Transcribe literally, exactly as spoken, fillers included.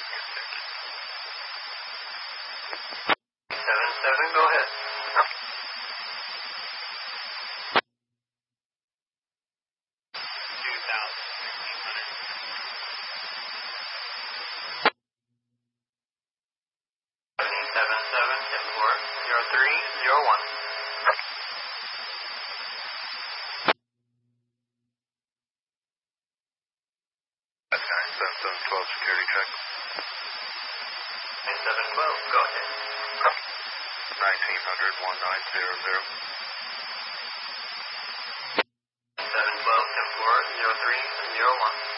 Seven seven, go ahead. Two thousand sixteen hundred. Seven seven, ten four, zero three, zero one. That's nine seven seven twelve security check. Nine seven twelve, go ahead. Nineteen hundred one nine zero zero. Seven twelve, ten four, zero three, zero one.